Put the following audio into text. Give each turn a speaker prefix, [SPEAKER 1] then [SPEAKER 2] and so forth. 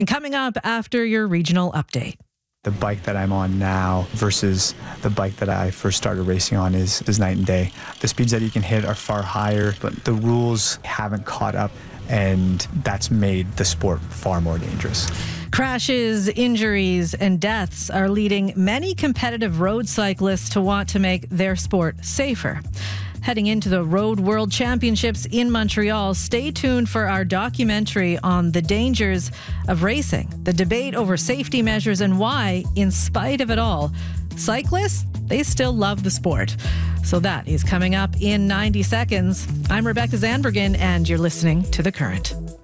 [SPEAKER 1] Coming up after your regional update.
[SPEAKER 2] The bike that I'm on now versus the bike that I first started racing on is night and day. The speeds that you can hit are far higher, but the rules haven't caught up, and that's made the sport far more dangerous.
[SPEAKER 1] Crashes, injuries, and deaths are leading many competitive road cyclists to want to make their sport safer. Heading into the Road World Championships in Montreal, stay tuned for our documentary on the dangers of racing, the debate over safety measures, and why, in spite of it all, cyclists, they still love the sport. So that is coming up in 90 seconds. I'm Rebecca Zandbergen, and you're listening to The Current.